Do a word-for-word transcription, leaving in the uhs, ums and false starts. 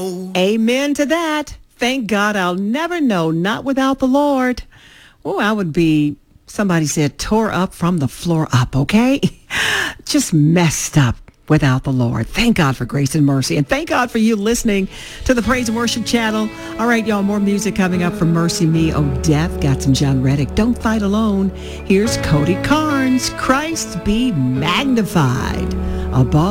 Amen to that. Thank God I'll never know, not without the Lord. Oh, I would be, somebody said, tore up from the floor up, okay? Just messed up without the Lord. Thank God for grace and mercy. And thank God for you listening to the Praise and Worship channel. All right, y'all, more music coming up from Mercy Me, Oh Death. Got some John Reddick, Don't Fight Alone. Here's Cody Carnes, Christ Be Magnified above.